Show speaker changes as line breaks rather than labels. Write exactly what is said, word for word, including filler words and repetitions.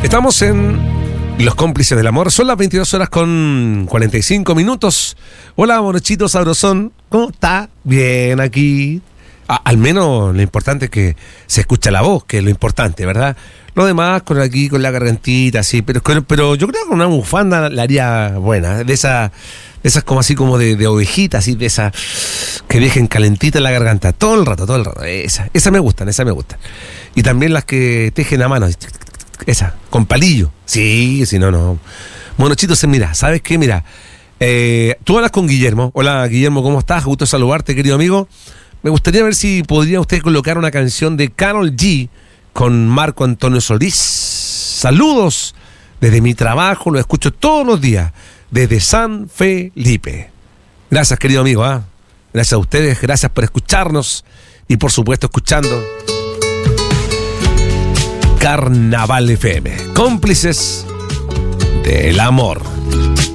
Estamos en Los Cómplices del Amor. Son las veintidós horas con cuarenta y cinco minutos. Hola, Morochito Sabrosón. ¿Cómo está? Bien, aquí. Ah, al menos lo importante es que se escucha la voz, que es lo importante, ¿verdad? Lo demás, con aquí, con la gargantita, sí. Pero, pero yo creo que una bufanda la haría buena. De esas, de esas como así como de, de ovejita, así, de esas que dejen calentita la garganta. Todo el rato, todo el rato. Esa, esa me gustan, esa me gustan. Y también las que tejen a mano. Esa, con palillo. Sí, sí, no, no. Monochito, se mira, ¿sabes qué? Mira, eh, tú hablas con Guillermo. Hola, Guillermo, ¿cómo estás? Gusto saludarte, querido amigo. Me gustaría ver si podría usted colocar una canción de Karol G con Marco Antonio Solís. Saludos desde mi trabajo, lo escucho todos los días, desde San Felipe. Gracias, querido amigo, ¿eh? Gracias a ustedes, gracias por escucharnos y por supuesto escuchando Carnaval F M, cómplices del amor.